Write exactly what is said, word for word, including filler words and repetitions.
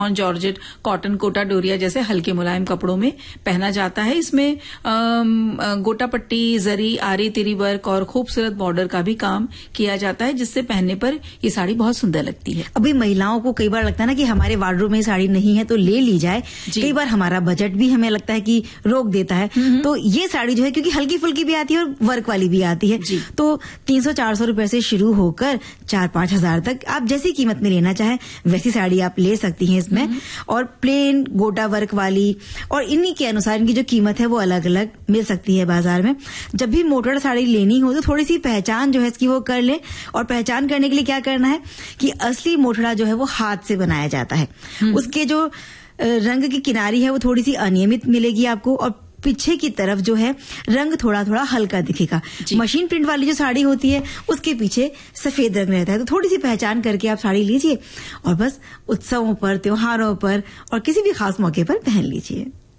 Georgette, cotton, Kota, डोरिया जैसे हल्के मुलायम कपड़ों में पहना जाता है। इसमें गोटा पट्टी, जरी, आरी तिरी वर्क और खूबसूरत बॉर्डर का भी काम किया जाता है, जिससे पहनने पर ये साड़ी बहुत सुंदर लगती है। अभी महिलाओं को कई बार लगता है ना कि हमारे वार्डरोब में साड़ी नहीं है तो ले ली जाए, कई बार हमारा बजट भी हमें लगता है कि रोक देता है, तो ये साड़ी जो है क्योंकि हल्की फुल्की भी आती है और वर्क वाली भी आती है, तो तीन सौ चार सौ रुपए से शुरू होकर चार पांच हजार तक आप जैसी कीमत में लेना चाहे वैसी साड़ी आप ले सकती हैं में। और प्लेन गोटा वर्क वाली और इन्हीं के अनुसार इनकी जो कीमत है वो अलग अलग मिल सकती है बाजार में। जब भी मोटर साड़ी लेनी हो तो थोड़ी सी पहचान जो है इसकी वो कर ले, और पहचान करने के लिए क्या करना है कि असली मोटड़ा जो है वो हाथ से बनाया जाता है, उसके जो रंग की किनारी है वो थोड़ी सी अनियमित मिलेगी आपको, और पीछे की तरफ जो है रंग थोड़ा थोड़ा हल्का दिखेगा। मशीन प्रिंट वाली जो साड़ी होती है उसके पीछे सफेद रंग रहता है, तो थोड़ी सी पहचान करके आप साड़ी लीजिए और बस उत्सवों पर, त्योहारों पर और किसी भी खास मौके पर पहन लीजिए।